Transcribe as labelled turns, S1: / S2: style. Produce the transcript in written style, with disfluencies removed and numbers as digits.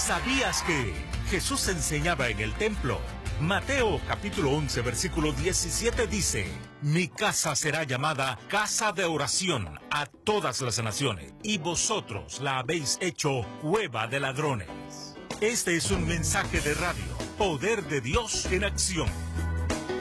S1: ¿Sabías que Jesús enseñaba en el templo? Mateo capítulo 11 versículo 17 dice: Mi casa será llamada casa de oración a todas las naciones, y vosotros la habéis hecho cueva de ladrones. Este es un mensaje de radio, Poder de Dios en acción.